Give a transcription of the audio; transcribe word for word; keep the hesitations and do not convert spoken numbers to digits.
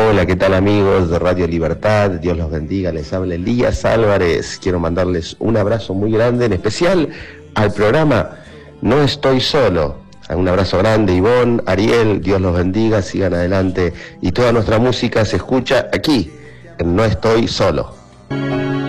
Hola, ¿qué tal amigos de Radio Libertad? Dios los bendiga, les habla Elías Álvarez. Quiero mandarles un abrazo muy grande, en especial al programa No Estoy Solo. Un abrazo grande, Ivonne, Ariel, Dios los bendiga, sigan adelante. Y toda nuestra música se escucha aquí, en No Estoy Solo.